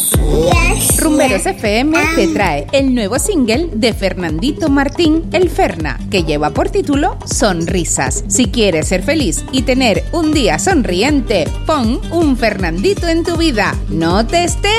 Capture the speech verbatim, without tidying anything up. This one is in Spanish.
Yes. Rumberos F M te trae el nuevo single de Fernandito Martín, El Ferna, que lleva por título Sonrisas. Si quieres ser feliz y tener un día sonriente, pon un Fernandito en tu vida. No te estés